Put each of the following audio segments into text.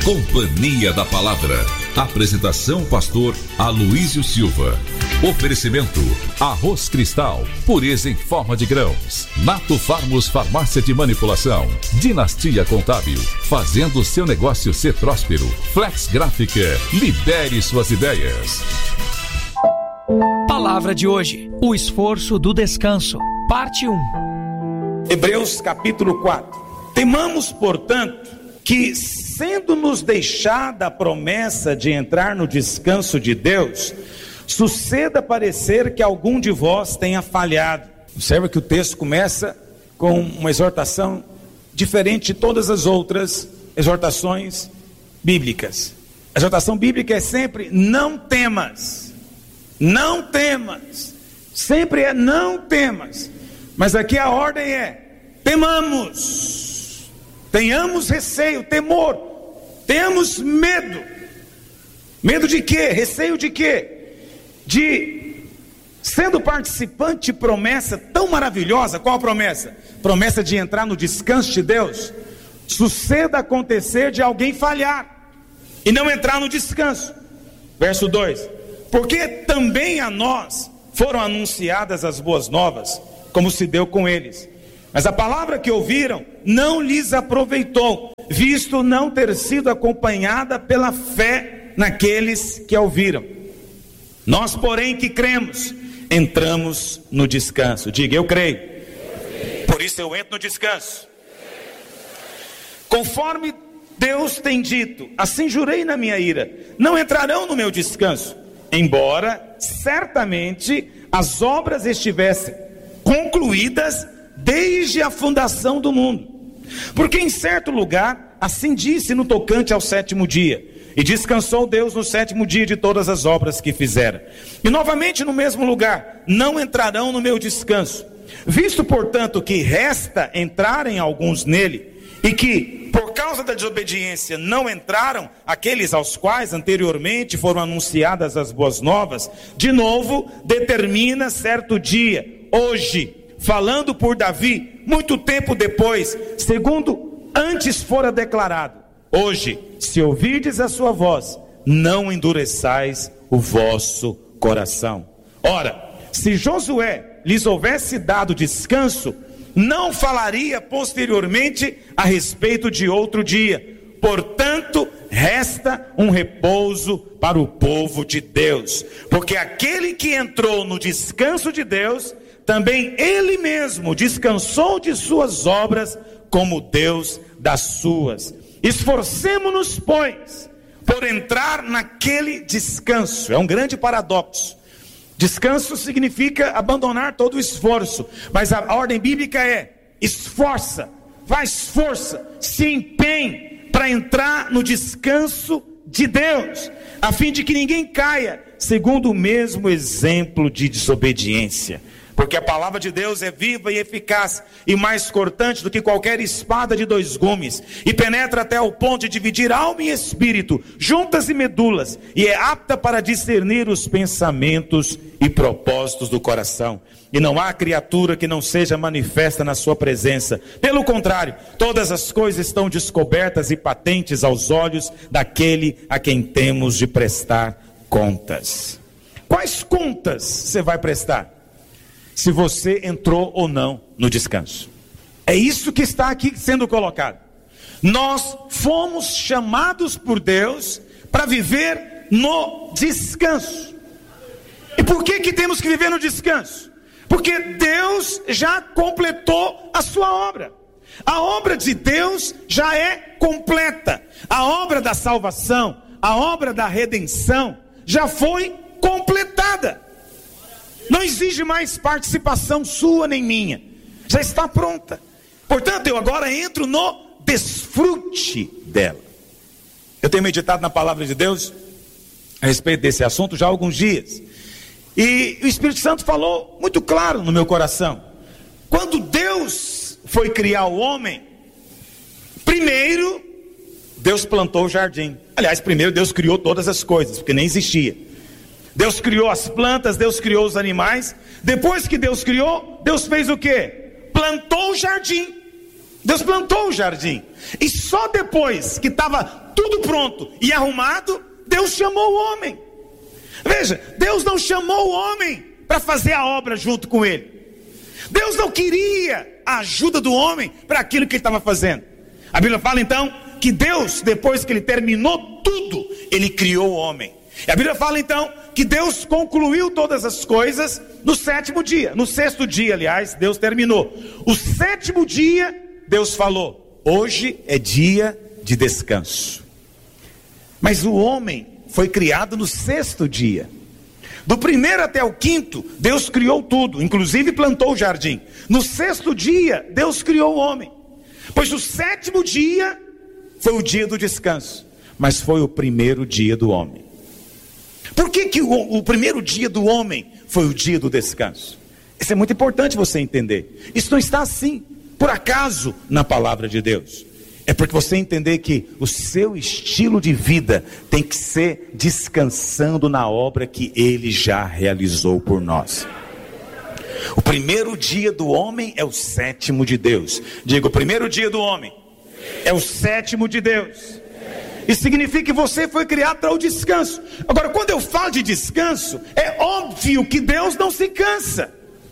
Companhia da Palavra. Apresentação pastor Aloísio Silva. Oferecimento: Arroz Cristal, pureza em forma de grãos. Nato Farmos Farmácia de Manipulação. Dinastia Contábil, fazendo o seu negócio ser próspero. Flex Gráfica, libere suas ideias. Palavra de hoje: o esforço do descanso, parte 1. Hebreus capítulo 4. Temamos, portanto, que, sendo-nos deixada a promessa de entrar no descanso de Deus, suceda parecer que algum de vós tenha falhado. Observa que o texto começa com uma exortação diferente de todas as outras exortações bíblicas. A exortação bíblica é sempre: não temas, não temas, sempre é não temas. Mas aqui a ordem é: temamos, tenhamos receio, temor, tenhamos medo. Medo de quê? Receio de quê? De, sendo participante de promessa tão maravilhosa. Qual a promessa? Promessa de entrar no descanso de Deus. Suceda acontecer de alguém falhar e não entrar no descanso. Verso 2: porque também a nós foram anunciadas as boas novas, como se deu com eles. Mas a palavra que ouviram não lhes aproveitou, visto não ter sido acompanhada pela fé naqueles que a ouviram. Nós, porém, que cremos, entramos no descanso. Diga: eu creio. Por isso eu entro no descanso. Conforme Deus tem dito, assim jurei na minha ira: não entrarão no meu descanso, embora certamente as obras estivessem concluídas desde a fundação do mundo. Porque em certo lugar assim disse no tocante ao sétimo dia: e descansou Deus no sétimo dia de todas as obras que fizera. E novamente no mesmo lugar: não entrarão no meu descanso. Visto, portanto, que resta entrarem alguns nele, e que por causa da desobediência não entraram aqueles aos quais anteriormente foram anunciadas as boas novas, de novo determina certo dia, hoje, falando por Davi, muito tempo depois, segundo antes fora declarado: hoje, se ouvirdes a sua voz, não endureçais o vosso coração. Ora, se Josué lhes houvesse dado descanso, não falaria posteriormente a respeito de outro dia. Portanto, resta um repouso para o povo de Deus, porque aquele que entrou no descanso de Deus, também ele mesmo descansou de suas obras, como Deus das suas. Esforcemo-nos, pois, por entrar naquele descanso. É um grande paradoxo. Descanso significa abandonar todo o esforço, mas a ordem bíblica é: esforça, faz força, se empenhe para entrar no descanso de Deus, a fim de que ninguém caia segundo o mesmo exemplo de desobediência. Porque a palavra de Deus é viva e eficaz, e mais cortante do que qualquer espada de 2 gumes, e penetra até o ponto de dividir alma e espírito, juntas e medulas, e é apta para discernir os pensamentos e propósitos do coração. E não há criatura que não seja manifesta na sua presença. Pelo contrário, todas as coisas estão descobertas e patentes aos olhos daquele a quem temos de prestar contas. Quais contas você vai prestar? Se você entrou ou não no descanso. É isso que está aqui sendo colocado. Nós fomos chamados por Deus para viver no descanso. E por que temos que viver no descanso? Porque Deus já completou a sua obra. A obra de Deus já é completa. A obra da salvação, a obra da redenção já foi completada. Não exige mais participação sua nem minha. Já está pronta. Portanto, eu agora entro no desfrute dela. Eu tenho meditado na palavra de Deus a respeito desse assunto já há alguns dias. E o Espírito Santo falou muito claro no meu coração. Quando Deus foi criar o homem, primeiro Deus plantou o jardim. Aliás, primeiro Deus criou todas as coisas, porque nem existia. Deus criou as plantas, Deus criou os animais. Depois que Deus criou, Deus fez o quê? Plantou o jardim. Deus plantou o jardim. E só depois que estava tudo pronto e arrumado, Deus chamou o homem. Veja, Deus não chamou o homem para fazer a obra junto com ele. Deus não queria a ajuda do homem para aquilo que ele estava fazendo. A Bíblia fala então que Deus, depois que ele terminou tudo, ele criou o homem. E a Bíblia fala então que Deus concluiu todas as coisas no sétimo dia. No sexto dia, aliás, Deus terminou. O sétimo dia, Deus falou: hoje é dia de descanso. Mas o homem foi criado no sexto dia. Do primeiro até o quinto, Deus criou tudo, inclusive plantou o jardim. No sexto dia, Deus criou o homem. Pois o sétimo dia foi o dia do descanso, mas foi o primeiro dia do homem. Por que o primeiro dia do homem foi o dia do descanso? Isso é muito importante você entender. Isso não está assim, por acaso, na palavra de Deus. É porque você entender que o seu estilo de vida tem que ser descansando na obra que Ele já realizou por nós. O primeiro dia do homem é o sétimo de Deus. Diga, o primeiro dia do homem é o sétimo de Deus. Isso significa que você foi criado para o descanso. Agora, quando eu falo de descanso, é óbvio que Deus não se cansa.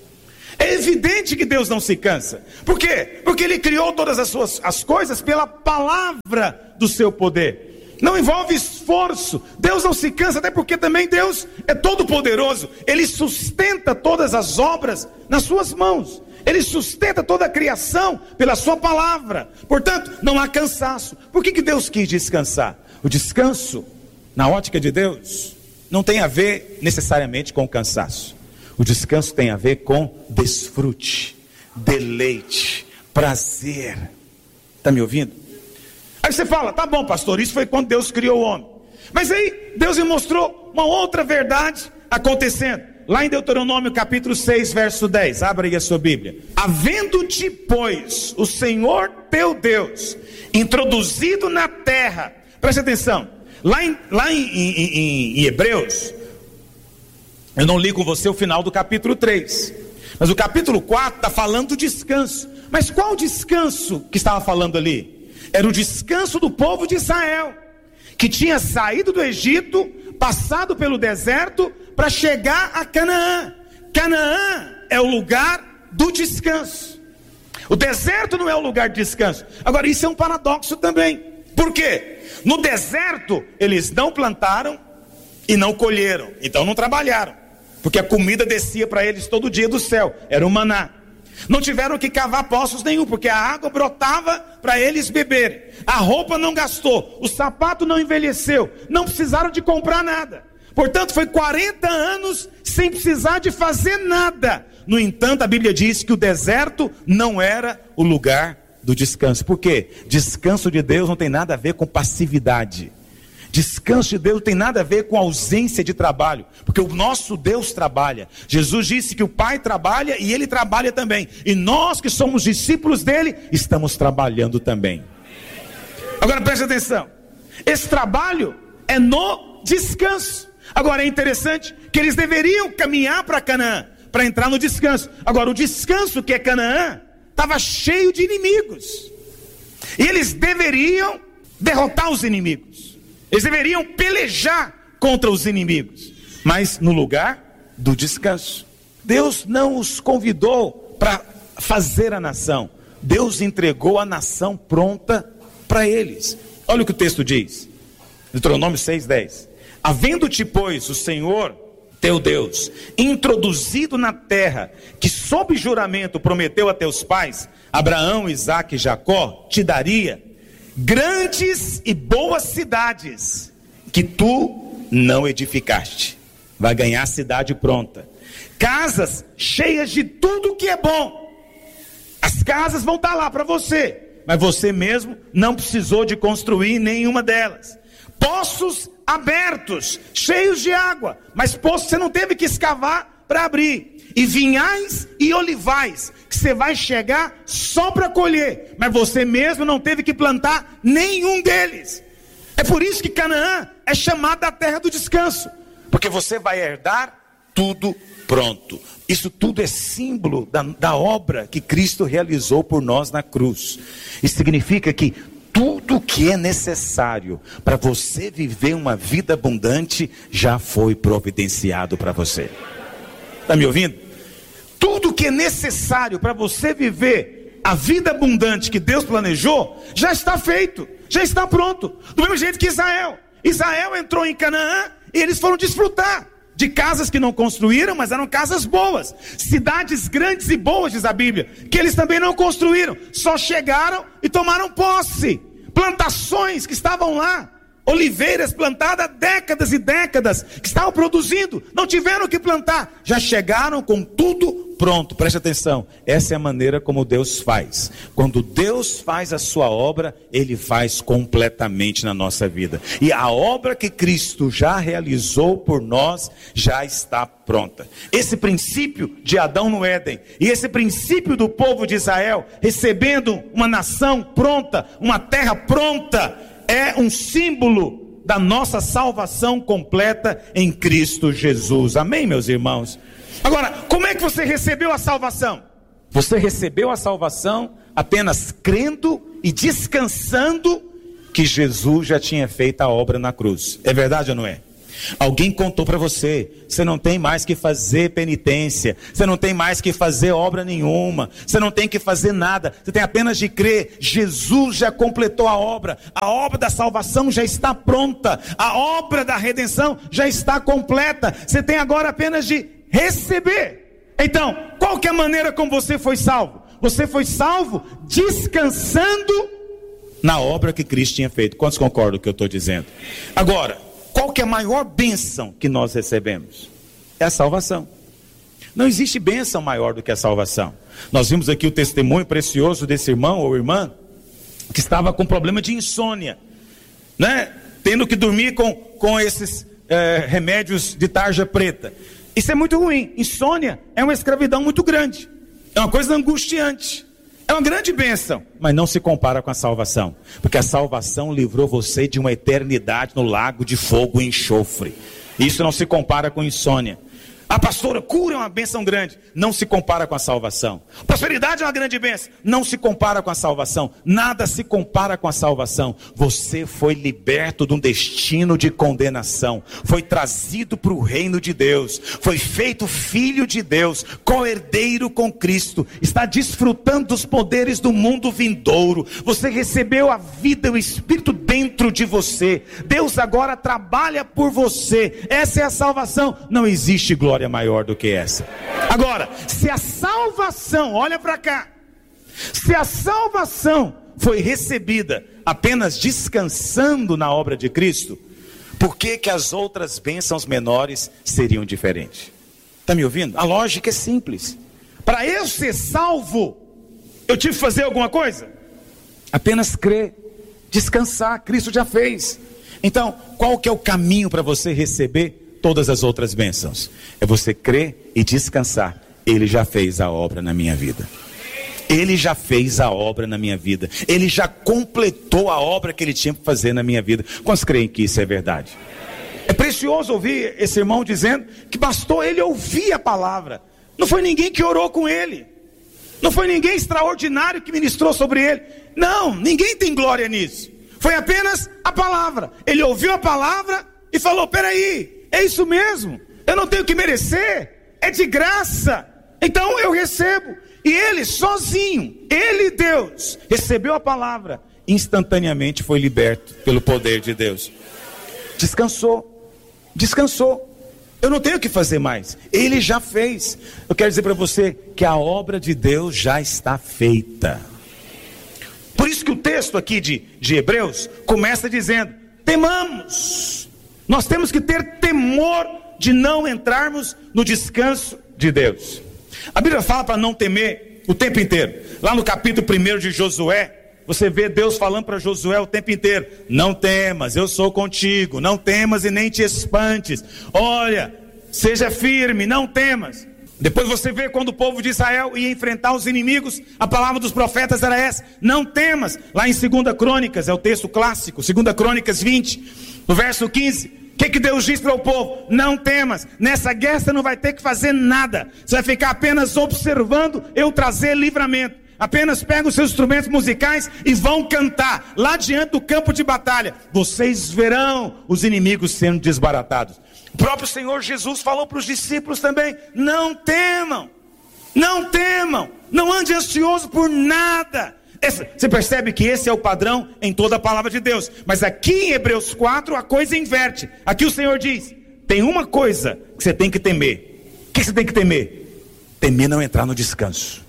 É evidente que Deus não se cansa. Por quê? Porque Ele criou todas as coisas pela palavra do seu poder. Não envolve esforço. Deus não se cansa, até porque também Deus é todo poderoso. Ele sustenta todas as obras nas suas mãos. Ele sustenta toda a criação pela sua palavra. Portanto, não há cansaço. Por que Deus quis descansar? O descanso, na ótica de Deus, não tem a ver necessariamente com cansaço. O descanso tem a ver com desfrute, deleite, prazer. Está me ouvindo? Aí você fala: tá bom, pastor, isso foi quando Deus criou o homem. Mas aí Deus me mostrou uma outra verdade acontecendo. Lá em Deuteronômio capítulo 6, verso 10, abra aí a sua Bíblia. Havendo-te, pois, o Senhor teu Deus introduzido na terra, preste atenção, lá em Hebreus, eu não li com você o final do capítulo 3, mas o capítulo 4 está falando do descanso. Mas qual descanso que estava falando ali? Era o descanso do povo de Israel, que tinha saído do Egito, passado pelo deserto, para chegar a Canaã. Canaã é o lugar do descanso. O deserto não é o lugar de descanso. Agora, isso é um paradoxo também. Por quê? No deserto, eles não plantaram e não colheram, então não trabalharam, porque a comida descia para eles todo dia do céu, era o maná. Não tiveram que cavar poços nenhum, porque a água brotava para eles beberem. A roupa não gastou, o sapato não envelheceu, não precisaram de comprar nada. Portanto, foi 40 anos sem precisar de fazer nada. No entanto, a Bíblia diz que o deserto não era o lugar do descanso. Por quê? Descanso de Deus não tem nada a ver com passividade. Descanso de Deus não tem nada a ver com ausência de trabalho, porque o nosso Deus trabalha. Jesus disse que o Pai trabalha e Ele trabalha também. E nós que somos discípulos dEle, estamos trabalhando também. Agora preste atenção. Esse trabalho é no descanso. Agora é interessante que eles deveriam caminhar para Canaã, para entrar no descanso. Agora o descanso que é Canaã, estava cheio de inimigos. E eles deveriam derrotar os inimigos. Eles deveriam pelejar contra os inimigos, mas no lugar do descanso. Deus não os convidou para fazer a nação. Deus entregou a nação pronta para eles. Olha o que o texto diz. Deuteronômio 6:10. Havendo-te, pois, o Senhor teu Deus introduzido na terra que sob juramento prometeu a teus pais, Abraão, Isaque e Jacó, te daria grandes e boas cidades que tu não edificaste. Vai ganhar a cidade pronta, casas cheias de tudo que é bom. As casas vão estar lá para você, mas você mesmo não precisou de construir nenhuma delas. Poços abertos, cheios de água, mas poços você não teve que escavar para abrir. E vinhais e olivais, que você vai chegar só para colher, mas você mesmo não teve que plantar nenhum deles. É por isso que Canaã é chamada a terra do descanso, porque você vai herdar tudo pronto. Isso tudo é símbolo da obra que Cristo realizou por nós na cruz. Isso significa que tudo que é necessário para você viver uma vida abundante já foi providenciado para você. Está me ouvindo? Tudo que é necessário para você viver a vida abundante que Deus planejou, já está feito, já está pronto. Do mesmo jeito que Israel entrou em Canaã e eles foram desfrutar de casas que não construíram, mas eram casas boas, cidades grandes e boas, diz a Bíblia, que eles também não construíram, só chegaram e tomaram posse. Plantações que estavam lá, oliveiras plantadas há décadas e décadas, que estavam produzindo, não tiveram o que plantar, já chegaram com tudo pronto. Preste atenção, essa é a maneira como Deus faz. Quando Deus faz a sua obra, Ele faz completamente na nossa vida, e a obra que Cristo já realizou por nós, já está pronta. Esse princípio de Adão no Éden, e esse princípio do povo de Israel, recebendo uma nação pronta, uma terra pronta, é um símbolo da nossa salvação completa em Cristo Jesus. Amém, meus irmãos? Agora, como é que você recebeu a salvação? Você recebeu a salvação apenas crendo e descansando que Jesus já tinha feito a obra na cruz. É verdade ou não é? Alguém contou para você, você não tem mais que fazer penitência, você não tem mais que fazer obra nenhuma, você não tem que fazer nada, você tem apenas de crer. Jesus já completou a obra da salvação já está pronta, a obra da redenção já está completa, você tem agora apenas de receber. Então, qual que é a maneira como você foi salvo? Você foi salvo descansando na obra que Cristo tinha feito. Quantos concordam com o que eu estou dizendo? Agora, qual que é a maior bênção que nós recebemos? É a salvação. Não existe bênção maior do que a salvação. Nós vimos aqui o testemunho precioso desse irmão ou irmã que estava com problema de insônia, né? Tendo que dormir com esses remédios de tarja preta. Isso é muito ruim. Insônia é uma escravidão muito grande, é uma coisa angustiante, é uma grande bênção, mas não se compara com a salvação, porque a salvação livrou você de uma eternidade no lago de fogo e enxofre. Isso não se compara com insônia. A pastora, cura é uma bênção grande, não se compara com a salvação. Prosperidade é uma grande bênção, não se compara com a salvação. Nada se compara com a salvação. Você foi liberto de um destino de condenação, foi trazido para o reino de Deus, foi feito filho de Deus, co-herdeiro com Cristo, está desfrutando dos poderes do mundo vindouro. Você recebeu a vida e o Espírito dentro de você. Deus agora trabalha por você. Essa é a salvação. Não existe glória maior do que essa. Agora, se a salvação, olha para cá, se a salvação foi recebida apenas descansando na obra de Cristo, por que que as outras bênçãos menores seriam diferentes? Está me ouvindo? A lógica é simples. Para eu ser salvo, eu tive que fazer alguma coisa? Apenas crer, descansar, Cristo já fez. Então, qual que é o caminho para você receber todas as outras bênçãos? É você crer e descansar. Ele já fez a obra na minha vida. Ele já fez a obra na minha vida. Ele já completou a obra que ele tinha para fazer na minha vida. Quantos creem que isso é verdade? É precioso ouvir esse irmão dizendo que bastou ele ouvir a palavra. Não foi ninguém que orou com ele, não foi ninguém extraordinário que ministrou sobre ele. Não, ninguém tem glória nisso. Foi apenas a palavra. Ele ouviu a palavra e falou: peraí, é isso mesmo, eu não tenho que merecer, é de graça, então eu recebo. E ele sozinho, ele, Deus, recebeu a palavra, instantaneamente foi liberto pelo poder de Deus. Descansou. Eu não tenho o que fazer mais, ele já fez. Eu quero dizer para você que a obra de Deus já está feita. Por isso que o texto aqui de Hebreus começa dizendo: temamos. Nós temos que ter temor de não entrarmos no descanso de Deus. A Bíblia fala para não temer o tempo inteiro. Lá no capítulo 1 de Josué, você vê Deus falando para Josué o tempo inteiro: não temas, eu sou contigo, não temas e nem te espantes, olha, seja firme, não temas. Depois você vê quando o povo de Israel ia enfrentar os inimigos, a palavra dos profetas era essa: não temas. Lá em 2 Crônicas, é o texto clássico, 2 Crônicas 20, no verso 15, o O que Deus diz para o povo? Não temas, nessa guerra você não vai ter que fazer nada, você vai ficar apenas observando eu trazer livramento. Apenas pega os seus instrumentos musicais e vão cantar lá diante do campo de batalha. Vocês verão os inimigos sendo desbaratados. O próprio Senhor Jesus falou para os discípulos também: não temam, não temam, não ande ansioso por nada. Você percebe que esse é o padrão em toda a palavra de Deus. Mas aqui em Hebreus 4 a coisa inverte. Aqui o Senhor diz: tem uma coisa que você tem que temer. O que você tem que temer? Temer não entrar no descanso.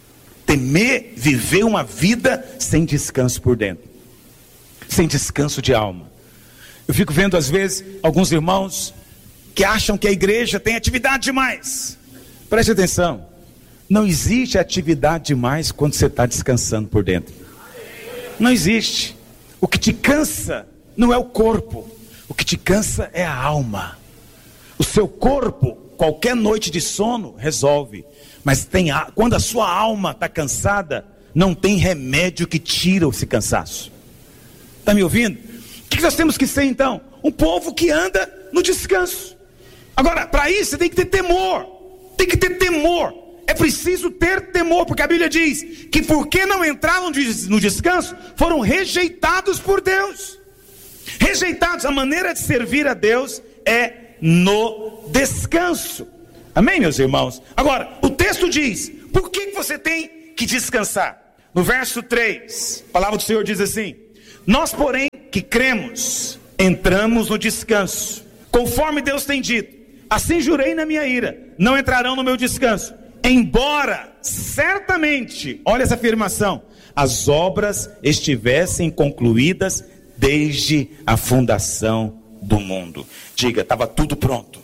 Temer viver uma vida sem descanso por dentro, sem descanso de alma. Eu fico vendo às vezes alguns irmãos que acham que a igreja tem atividade demais. Preste atenção, não existe atividade demais quando você está descansando por dentro. Não existe. O que te cansa não é o corpo, o que te cansa é a alma. O seu corpo, qualquer noite de sono resolve. Mas quando a sua alma está cansada, não tem remédio que tira esse cansaço. Está me ouvindo? O que nós temos que ser então? Um povo que anda no descanso. Agora, para isso você tem que ter temor. Tem que ter temor. É preciso ter temor, porque a Bíblia diz que porque não entraram no descanso, foram rejeitados por Deus. Rejeitados. A maneira de servir a Deus é no descanso. Amém, meus irmãos? Agora, o texto diz: por que você tem que descansar? No verso 3, a palavra do Senhor diz assim: nós, porém, que cremos, entramos no descanso, conforme Deus tem dito: assim jurei na minha ira, não entrarão no meu descanso, embora certamente, olha essa afirmação, as obras estivessem concluídas desde a fundação do mundo. Diga, estava tudo pronto.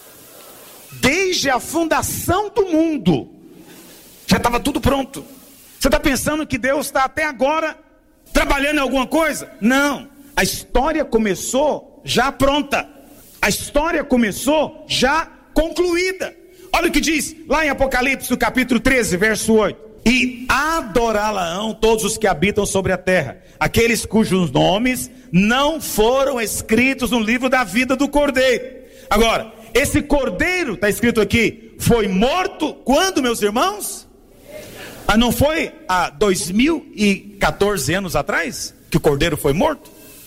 Desde a fundação do mundo, já estava tudo pronto. Você está pensando que Deus está até agora trabalhando em alguma coisa? Não, a história começou já pronta. A história começou já concluída. Olha o que diz lá em Apocalipse, no capítulo 13, verso 8: e adorá-la-ão todos os que habitam sobre a terra, aqueles cujos nomes não foram escritos no livro da vida do Cordeiro. Agora, esse Cordeiro, está escrito aqui, foi morto quando, meus irmãos? Não foi há 2014 anos atrás que o Cordeiro foi morto?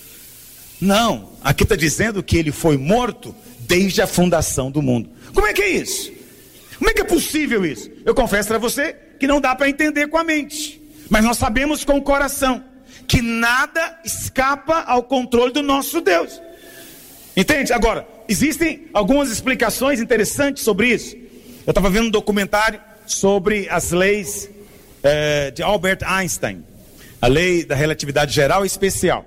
Não, aqui está dizendo que ele foi morto desde a fundação do mundo. Como é que é isso? Como é que é possível isso? Eu confesso para você que não dá para entender com a mente, mas nós sabemos com o coração que nada escapa ao controle do nosso Deus. Entende? Agora, existem algumas explicações interessantes sobre isso. Eu estava vendo um documentário sobre as leis de Albert Einstein, a lei da relatividade geral e especial.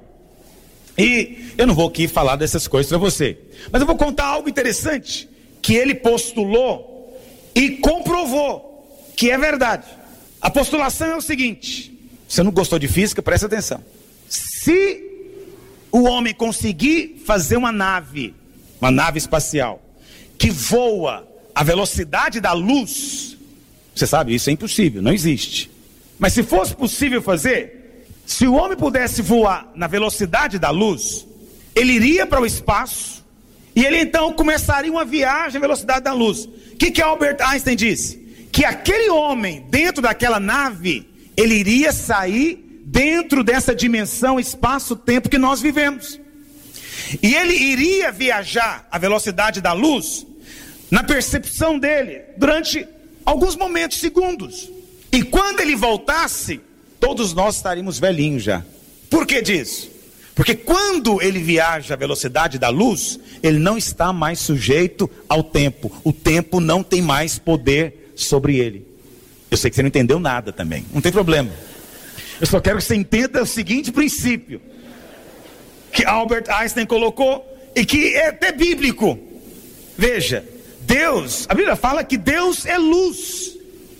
E eu não vou aqui falar dessas coisas para você, mas eu vou contar algo interessante que ele postulou e comprovou que é verdade. A postulação é o seguinte: você não gostou de física? Presta atenção. Se o homem conseguir fazer uma nave espacial que voa à velocidade da luz, você sabe, isso é impossível, não existe. Mas se fosse possível fazer, se o homem pudesse voar na velocidade da luz, ele iria para o espaço e ele então começaria uma viagem à velocidade da luz. O que Albert Einstein disse? Que aquele homem dentro daquela nave, ele iria sair dentro dessa dimensão espaço-tempo que nós vivemos. E ele iria viajar à velocidade da luz, na percepção dele, durante alguns momentos, segundos. E quando ele voltasse, todos nós estaríamos velhinhos já. Por que disso? Porque quando ele viaja à velocidade da luz, ele não está mais sujeito ao tempo. O tempo não tem mais poder sobre ele. Eu sei que você não entendeu nada também, não tem problema. Eu só quero que você entenda o seguinte princípio, que Albert Einstein colocou, e que é até bíblico. Veja, Deus, a Bíblia fala que Deus é luz.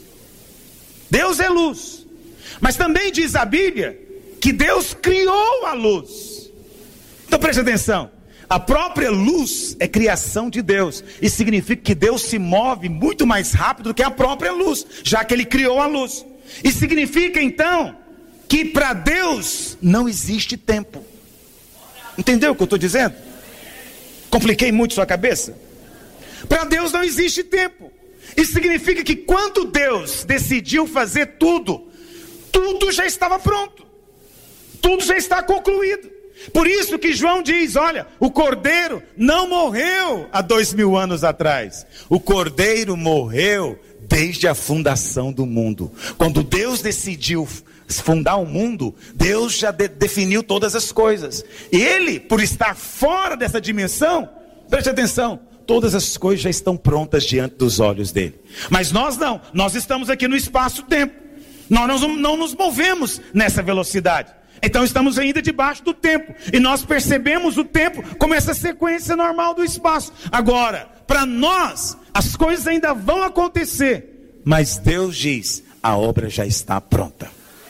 Deus é luz. Mas também diz a Bíblia que Deus criou a luz. Então preste atenção, a própria luz é criação de Deus. Isso significa que Deus se move muito mais rápido do que a própria luz, já que Ele criou a luz. Isso significa então que para Deus não existe tempo. Entendeu o que eu estou dizendo? Compliquei muito sua cabeça? Para Deus não existe tempo. Isso significa que quando Deus decidiu fazer tudo, tudo já estava pronto. Tudo já está concluído. Por isso que João diz, olha, o Cordeiro não morreu há 2000 anos atrás. O Cordeiro morreu desde a fundação do mundo. Quando Deus decidiu fundar o mundo, Deus já definiu todas as coisas. E Ele, por estar fora dessa dimensão, preste atenção, todas as coisas já estão prontas diante dos olhos dele. Mas nós não, nós estamos aqui no espaço-tempo. Nós não nos movemos nessa velocidade. Então estamos ainda debaixo do tempo. E nós percebemos o tempo como essa sequência normal do espaço. Agora, para nós, as coisas ainda vão acontecer. Mas Deus diz, a obra já está pronta.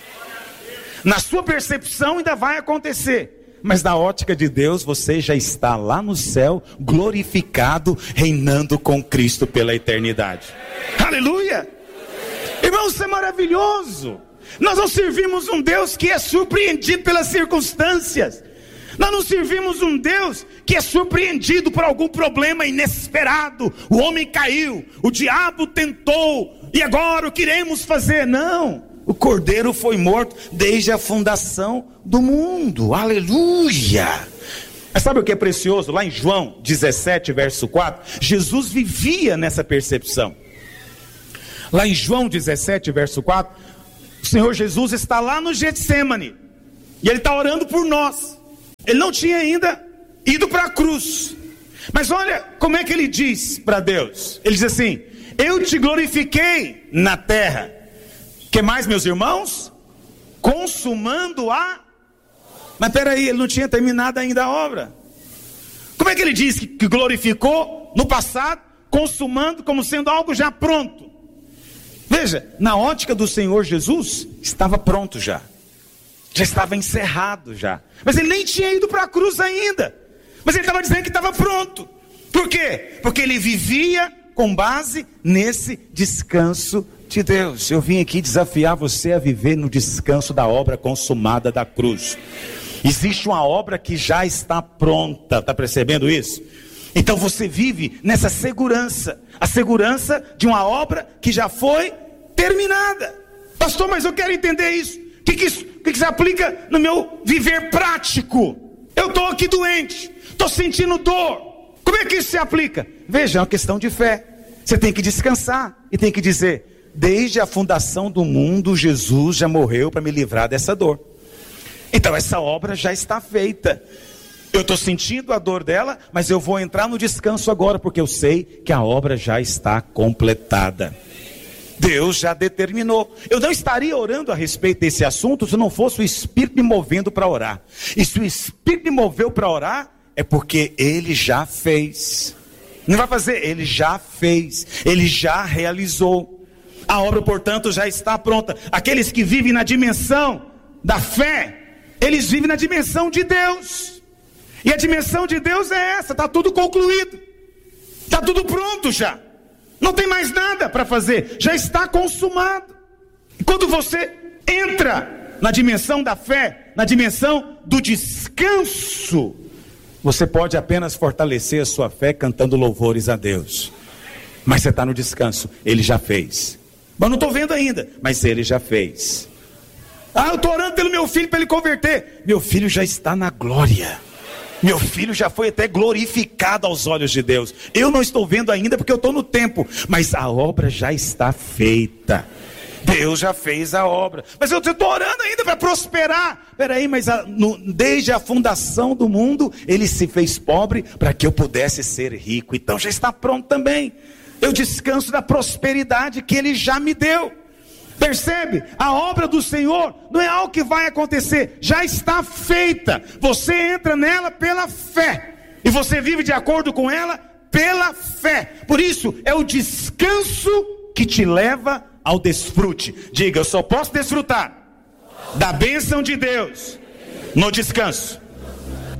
Na sua percepção ainda vai acontecer. Mas na ótica de Deus, você já está lá no céu, glorificado, reinando com Cristo pela eternidade. Aleluia! Irmãos, isso é maravilhoso. Nós não servimos um Deus que é surpreendido pelas circunstâncias. Nós não servimos um Deus que é surpreendido por algum problema inesperado. O homem caiu, o diabo tentou, e agora o que iremos fazer? Não, o Cordeiro foi morto desde a fundação do mundo. Aleluia! Mas sabe o que é precioso? Lá em João 17, verso 4, Jesus vivia nessa percepção. Lá em João 17, verso 4, o Senhor Jesus está lá no Getsêmani, e Ele está orando por nós. Ele não tinha ainda ido para a cruz. Mas olha como é que Ele diz para Deus. Ele diz assim, eu te glorifiquei na terra. Que mais, meus irmãos? Consumando a... Mas peraí, Ele não tinha terminado ainda a obra. Como é que Ele diz que glorificou no passado, consumando como sendo algo já pronto? Veja, na ótica do Senhor Jesus, estava pronto já estava encerrado já, mas Ele nem tinha ido para a cruz ainda, mas Ele estava dizendo que estava pronto. Por quê? Porque Ele vivia com base nesse descanso de Deus. Eu vim aqui desafiar você a viver no descanso da obra consumada da cruz. Existe uma obra que já está pronta, está percebendo isso? Então você vive nessa segurança, a segurança de uma obra que já foi terminada. Pastor, mas eu quero entender isso. O que se aplica no meu viver prático? Eu estou aqui doente, estou sentindo dor. Como é que isso se aplica? Veja, é uma questão de fé. Você tem que descansar e tem que dizer, desde a fundação do mundo, Jesus já morreu para me livrar dessa dor. Então essa obra já está feita. Eu estou sentindo a dor dela, mas eu vou entrar no descanso agora, porque eu sei que a obra já está completada. Deus já determinou. Eu não estaria orando a respeito desse assunto se não fosse o Espírito me movendo para orar. E se o Espírito me moveu para orar, é porque Ele já fez. Não vai fazer, Ele já fez. Ele já realizou. A obra, portanto, já está pronta. Aqueles que vivem na dimensão da fé, eles vivem na dimensão de Deus. E a dimensão de Deus é essa, está tudo concluído. Está tudo pronto já. Não tem mais nada para fazer, já está consumado. E quando você entra na dimensão da fé, na dimensão do descanso, você pode apenas fortalecer a sua fé cantando louvores a Deus. Mas você está no descanso, Ele já fez. Mas não estou vendo ainda, mas Ele já fez. Ah, eu estou orando pelo meu filho para ele converter. Meu filho já está na glória. Meu filho já foi até glorificado aos olhos de Deus. Eu não estou vendo ainda porque eu estou no tempo, mas a obra já está feita. Deus já fez a obra. Mas eu estou orando ainda para prosperar. Peraí, mas desde a fundação do mundo, Ele se fez pobre para que eu pudesse ser rico. Então já está pronto também. Eu descanso da prosperidade que Ele já me deu. Percebe? A obra do Senhor não é algo que vai acontecer, já está feita. Você entra nela pela fé, e você vive de acordo com ela pela fé. Por isso é o descanso que te leva ao desfrute. Diga, eu só posso desfrutar da bênção de Deus no descanso.